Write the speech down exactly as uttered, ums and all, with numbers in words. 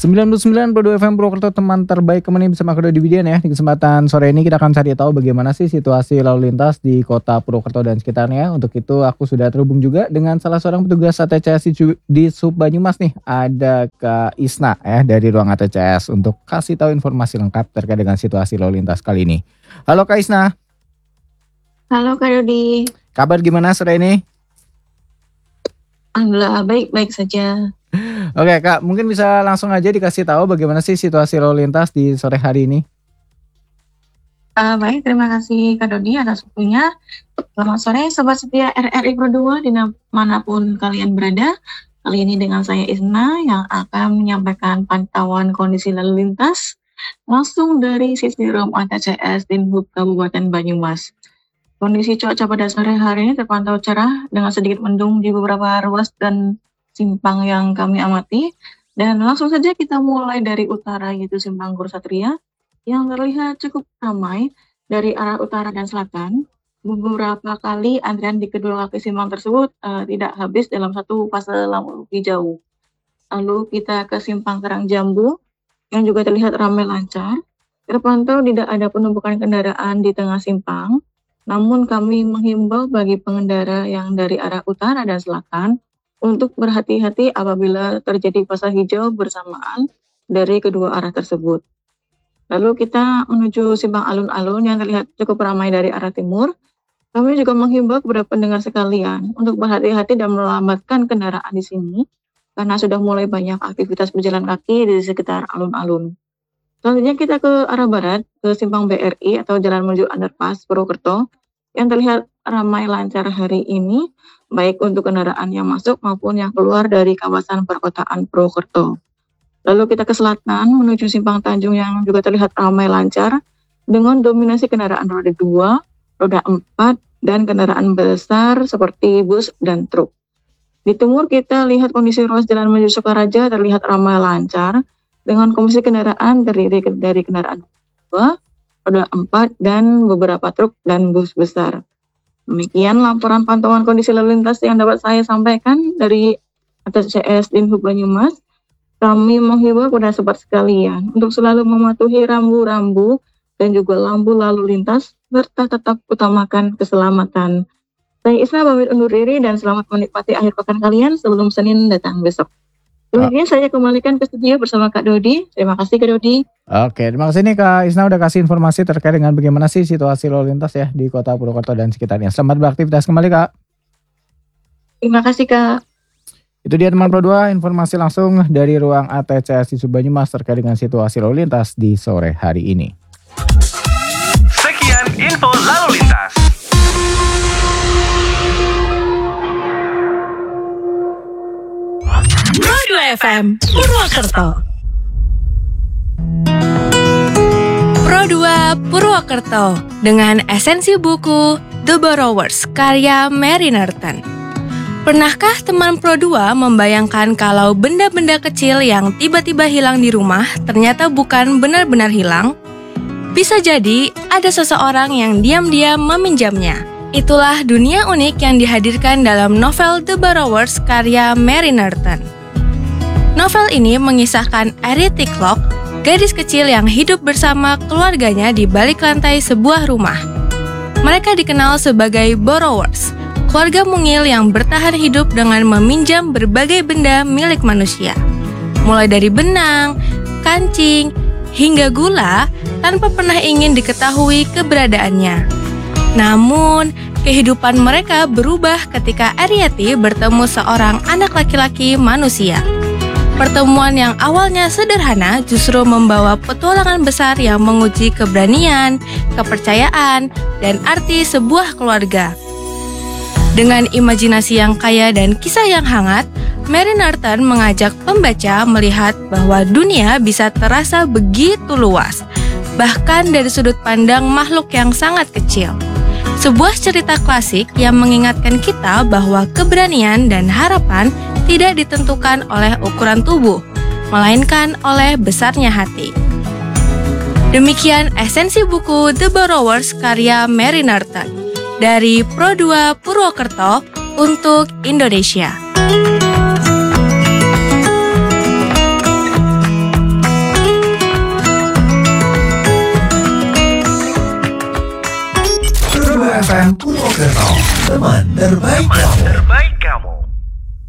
sembilan puluh sembilan koma dua F M Purwokerto, teman terbaik kemana bersama Kak Dodi Widian ya. Di kesempatan sore ini kita akan cari tahu bagaimana sih situasi lalu lintas di kota Purwokerto dan sekitarnya. Untuk itu aku sudah terhubung juga dengan salah seorang petugas A T C S di Sub Banyumas nih. Ada Kak Isna ya dari ruang A T C S untuk kasih tahu informasi lengkap terkait dengan situasi lalu lintas kali ini. Halo Kak Isna. Halo Kak Dodi. Kabar gimana sore ini? Alhamdulillah baik-baik saja. Oke Kak, mungkin bisa langsung aja dikasih tahu bagaimana sih situasi lalu lintas di sore hari ini? Uh, baik, terima kasih Kak Dodi atas waktunya. Selamat sore Sobat Setia R R I Pro dua dimanapun kalian berada. Kali ini dengan saya Isna yang akan menyampaikan pantauan kondisi lalu lintas langsung dari sisi room A T C S Dinhub Kabupaten Banyumas. Kondisi cuaca pada sore hari ini terpantau cerah dengan sedikit mendung di beberapa ruas dan simpang yang kami amati. Dan langsung saja kita mulai dari utara, yaitu simpang Gor Satria yang terlihat cukup ramai dari arah utara dan selatan. Beberapa kali antrian di kedua kaki simpang tersebut uh, tidak habis dalam satu fase lampu hijau. Lalu kita ke simpang Karang Jambu yang juga terlihat ramai lancar. Terpantau tidak ada penumpukan kendaraan di tengah simpang. Namun kami menghimbau bagi pengendara yang dari arah utara dan selatan untuk berhati-hati apabila terjadi fase hijau bersamaan dari kedua arah tersebut. Lalu kita menuju simpang alun-alun yang terlihat cukup ramai dari arah timur. Kami juga menghimbau kepada pendengar sekalian untuk berhati-hati dan melambatkan kendaraan di sini karena sudah mulai banyak aktivitas berjalan kaki di sekitar alun-alun. Selanjutnya kita ke arah barat, ke simpang B R I atau Jalan Menuju Underpass Purwokerto yang terlihat ramai lancar hari ini, baik untuk kendaraan yang masuk maupun yang keluar dari kawasan perkotaan Purwokerto. Lalu kita ke selatan menuju simpang Tanjung yang juga terlihat ramai lancar dengan dominasi kendaraan roda dua, roda empat, dan kendaraan besar seperti bus dan truk. Di timur kita lihat kondisi ruas jalan menuju Sukaraja terlihat ramai lancar dengan kondisi kendaraan terdiri dari kendaraan dua, roda empat, dan beberapa truk dan bus besar. Demikian laporan pantauan kondisi lalu lintas yang dapat saya sampaikan dari A T C S Dinhub Banyumas. Kami menghimbau kepada sobat sekalian untuk selalu mematuhi rambu-rambu dan juga lampu lalu lintas serta tetap utamakan keselamatan. Saya Isna pamit undur diri dan selamat menikmati akhir pekan kalian sebelum Senin datang besok. Kemudian saya kembalikan ke studio bersama Kak Dodi. Terima kasih Kak Dodi. Oke, terima kasih nih Kak Isna udah kasih informasi terkait dengan bagaimana sih situasi lalu lintas ya di kota Purwokerto dan sekitarnya. Selamat beraktivitas kembali Kak. Terima kasih Kak. Itu dia teman Pro dua, informasi langsung dari ruang A T C S di Sub Banyumas terkait dengan situasi lalu lintas di sore hari ini. Sekian info lalu lintas. Pro dua F M Purwokerto. Pro dua Purwokerto dengan esensi buku The Borrowers karya Mary Norton. Pernahkah teman Pro dua membayangkan kalau benda-benda kecil yang tiba-tiba hilang di rumah ternyata bukan benar-benar hilang? Bisa jadi ada seseorang yang diam-diam meminjamnya. Itulah dunia unik yang dihadirkan dalam novel The Borrowers karya Mary Norton. Novel ini mengisahkan Arie Ticklock, gadis kecil yang hidup bersama keluarganya di balik lantai sebuah rumah. Mereka dikenal sebagai borrowers, keluarga mungil yang bertahan hidup dengan meminjam berbagai benda milik manusia. Mulai dari benang, kancing, hingga gula tanpa pernah ingin diketahui keberadaannya. Namun, kehidupan mereka berubah ketika Ariety bertemu seorang anak laki-laki manusia. Pertemuan yang awalnya sederhana justru membawa petualangan besar yang menguji keberanian, kepercayaan, dan arti sebuah keluarga. Dengan imajinasi yang kaya dan kisah yang hangat, Mary Norton mengajak pembaca melihat bahwa dunia bisa terasa begitu luas, bahkan dari sudut pandang makhluk yang sangat kecil. Sebuah cerita klasik yang mengingatkan kita bahwa keberanian dan harapan tidak ditentukan oleh ukuran tubuh, melainkan oleh besarnya hati. Demikian esensi buku The Borrowers karya Mary Norton dari Pro dua Purwokerto untuk Indonesia. F M Purwokerto, teman terbaik kamu.